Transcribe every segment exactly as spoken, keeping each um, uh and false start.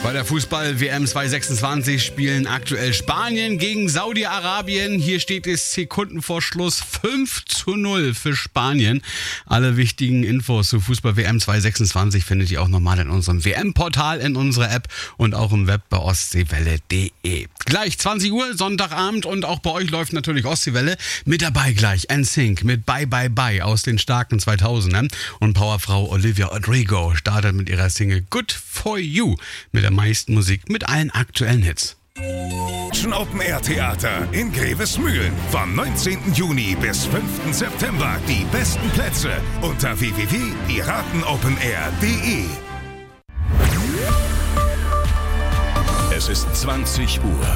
Bei der Fußball-W M zwanzig sechsundzwanzig spielen aktuell Spanien gegen Saudi-Arabien. Hier steht es Sekunden vor Schluss fünf zu null für Spanien. Alle wichtigen Infos zu Fußball-W M zwanzig sechsundzwanzig findet ihr auch nochmal in unserem W M-Portal, in unserer App und auch im Web bei ostseewelle punkt de. Gleich zwanzig Uhr, Sonntagabend, und auch bei euch läuft natürlich Ostseewelle. Mit dabei gleich N Sync mit Bye Bye Bye aus den starken zweitausendern. Und Powerfrau Olivia Rodrigo startet mit ihrer Single Good For You mit der meisten Musik mit allen aktuellen Hits. Open Air Theater in Grevesmühlen. Vom neunzehnten Juni bis fünften September. Die besten Plätze unter w w w punkt piratenopenair punkt de. Es ist zwanzig Uhr.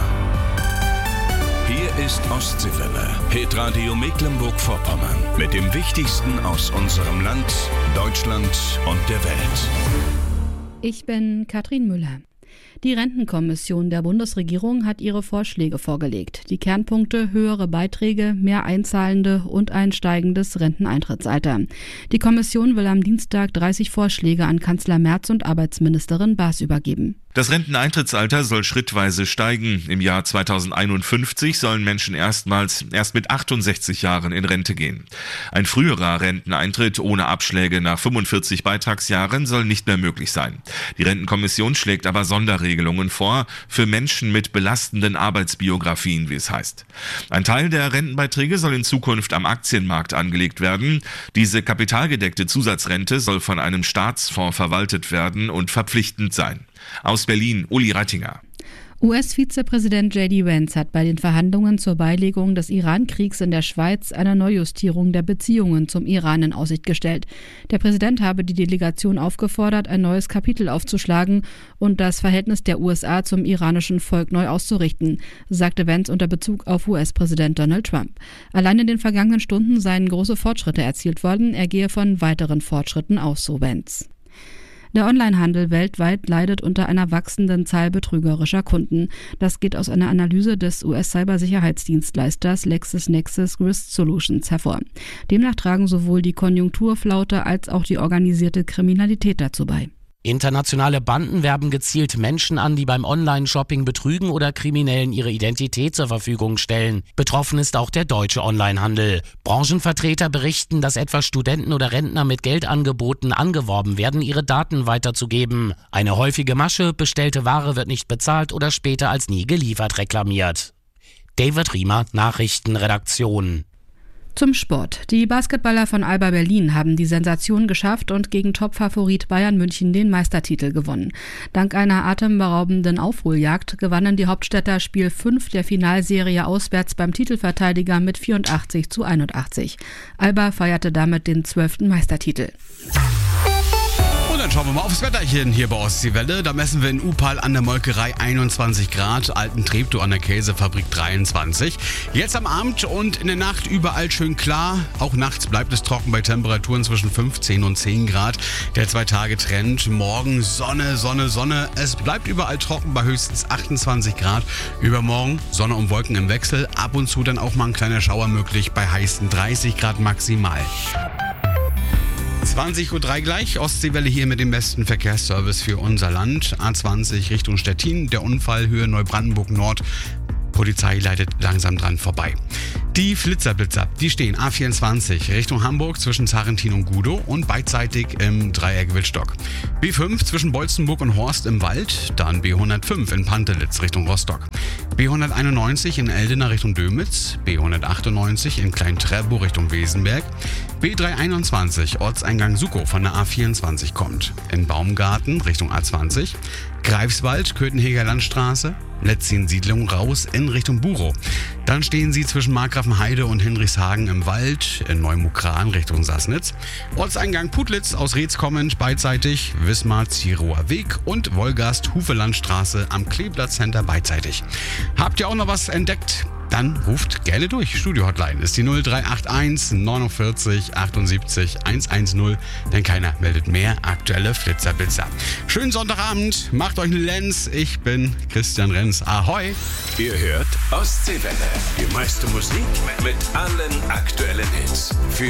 Hier ist Ostseewelle, Hitradio Mecklenburg-Vorpommern. Mit dem Wichtigsten aus unserem Land, Deutschland und der Welt. Ich bin Katrin Müller. Die Rentenkommission der Bundesregierung hat ihre Vorschläge vorgelegt. Die Kernpunkte: höhere Beiträge, mehr Einzahlende und ein steigendes Renteneintrittsalter. Die Kommission will am Dienstag dreißig Vorschläge an Kanzler Merz und Arbeitsministerin Baas übergeben. Das Renteneintrittsalter soll schrittweise steigen. Im Jahr zweitausendeinundfünfzig sollen Menschen erstmals erst mit achtundsechzig Jahren in Rente gehen. Ein früherer Renteneintritt ohne Abschläge nach fünfundvierzig Beitragsjahren soll nicht mehr möglich sein. Die Rentenkommission schlägt aber Sonderregelungen vor für Menschen mit belastenden Arbeitsbiografien, wie es heißt. Ein Teil der Rentenbeiträge soll in Zukunft am Aktienmarkt angelegt werden. Diese kapitalgedeckte Zusatzrente soll von einem Staatsfonds verwaltet werden und verpflichtend sein. Aus Berlin, Uli Rattinger. U S-Vizepräsident J D Vance hat bei den Verhandlungen zur Beilegung des Iran-Kriegs in der Schweiz eine Neujustierung der Beziehungen zum Iran in Aussicht gestellt. Der Präsident habe die Delegation aufgefordert, ein neues Kapitel aufzuschlagen und das Verhältnis der U S A zum iranischen Volk neu auszurichten, sagte Vance unter Bezug auf U S-Präsident Donald Trump. Allein in den vergangenen Stunden seien große Fortschritte erzielt worden. Er gehe von weiteren Fortschritten aus, so Vance. Der Onlinehandel weltweit leidet unter einer wachsenden Zahl betrügerischer Kunden. Das geht aus einer Analyse des U S-Cybersicherheitsdienstleisters LexisNexis Risk Solutions hervor. Demnach tragen sowohl die Konjunkturflaute als auch die organisierte Kriminalität dazu bei. Internationale Banden werben gezielt Menschen an, die beim Online-Shopping betrügen oder Kriminellen ihre Identität zur Verfügung stellen. Betroffen ist auch der deutsche Onlinehandel. Branchenvertreter berichten, dass etwa Studenten oder Rentner mit Geldangeboten angeworben werden, ihre Daten weiterzugeben. Eine häufige Masche: bestellte Ware wird nicht bezahlt oder später als nie geliefert reklamiert. David Riemer, Nachrichtenredaktion. Zum Sport. Die Basketballer von Alba Berlin haben die Sensation geschafft und gegen Topfavorit Bayern München den Meistertitel gewonnen. Dank einer atemberaubenden Aufholjagd gewannen die Hauptstädter Spiel fünf der Finalserie auswärts beim Titelverteidiger mit vierundachtzig zu einundachtzig. Alba feierte damit den zwölften Meistertitel. Und dann schauen wir mal aufs Wetterchen hier bei Ostseewelle. Da messen wir in Upal an der Molkerei einundzwanzig Grad, Alten Treptow an der Käsefabrik dreiundzwanzig. Jetzt am Abend und in der Nacht überall schön klar. Auch nachts bleibt es trocken bei Temperaturen zwischen fünfzehn und zehn Grad. Der Zwei-Tage-Trend: morgen Sonne, Sonne, Sonne. Es bleibt überall trocken bei höchstens achtundzwanzig Grad. Übermorgen Sonne und Wolken im Wechsel. Ab und zu dann auch mal ein kleiner Schauer möglich bei heißen dreißig Grad maximal. zwanzig Uhr drei gleich, Ostseewelle hier mit dem besten Verkehrsservice für unser Land. A zwanzig Richtung Stettin, der Unfall Höhe Neubrandenburg Nord. Polizei leitet langsam dran vorbei. Die Flitzerblitzer, die stehen A vierundzwanzig Richtung Hamburg zwischen Zarentin und Gudow und beidseitig im Dreieck Wittstock. B fünf zwischen Bolzenburg und Horst im Wald, dann B hundertfünf in Pantelitz Richtung Rostock. B hunderteinundneunzig in Eldena Richtung Dömitz, B hundertachtundneunzig in Klein-Treptow Richtung Wesenberg, B dreihunderteinundzwanzig Ortseingang Sukow von der A vierundzwanzig kommt, in Baumgarten Richtung A zwanzig, Greifswald, Köthenheger Landstraße, Letzin-Siedlung raus in Richtung Burow. Dann stehen sie zwischen Markgrafenheide und Hinrichshagen im Wald, in Neumukran Richtung Sassnitz, Ortseingang Putlitz aus Reetz kommend beidseitig, Wismar-Zirower Weg und Wolgast-Hufelandstraße am Kleeblatt Center beidseitig. Habt ihr auch noch was entdeckt? Dann ruft gerne durch. Studio-Hotline ist die null drei acht eins neunundvierzig achtundsiebzig hundertzehn, denn keiner meldet mehr aktuelle Flitzerblitzer. Schönen Sonntagabend, macht euch einen Lenz. Ich bin Christian Renz. Ahoi! Ihr hört Ostseewelle. Die meiste Musik mit allen aktuellen Hits. Für